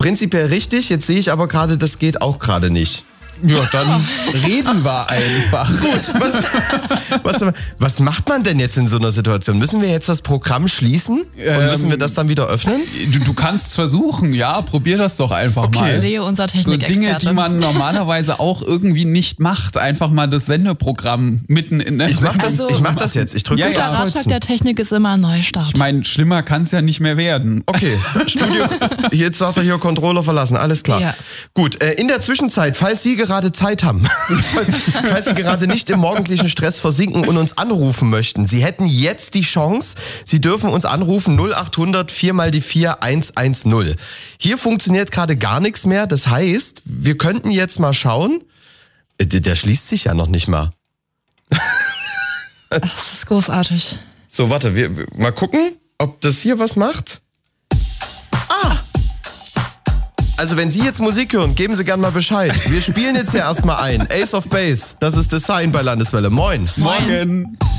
prinzipiell richtig. Jetzt sehe ich aber gerade, das geht auch gerade nicht. Ja, dann reden wir einfach. Gut, was macht man denn jetzt in so einer Situation? Müssen wir jetzt das Programm schließen und müssen wir das dann wieder öffnen? Du kannst es versuchen, ja, probier das doch einfach mal. Leo, unser So Technikexperte. Dinge, die man normalerweise auch irgendwie nicht macht. Einfach mal das Sendeprogramm mitten in der Ich mach das jetzt. Ich drücke Ja, auf Der das Ratschlag Kreuzen. der Technik ist immer Neustart. Ich meine, schlimmer kann es ja nicht mehr werden. Okay, Studio, jetzt sagt er hier Controller verlassen, alles klar. Ja. Gut, in der Zwischenzeit, falls Sie gerade Zeit haben, falls Sie gerade nicht im morgendlichen Stress versinken und uns anrufen möchten, Sie hätten jetzt die Chance, Sie dürfen uns anrufen 0800 4 mal die 4 110. Hier funktioniert gerade gar nichts mehr, das heißt, wir könnten jetzt mal schauen, der schließt sich ja noch nicht mal. Das ist großartig. So, warte, wir mal gucken, ob das hier was macht. Also wenn Sie jetzt Musik hören, geben Sie gern mal Bescheid. Wir spielen jetzt hier erstmal ein. Ace of Base, das ist das Sign bei Landeswelle. Moin. Morgen.